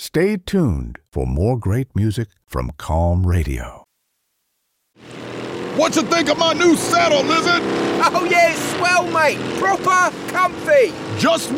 Stay tuned for more great music from Calm Radio. What you think of my new saddle, Lizard? Oh yeah, it's swell, mate. Proper comfy. Just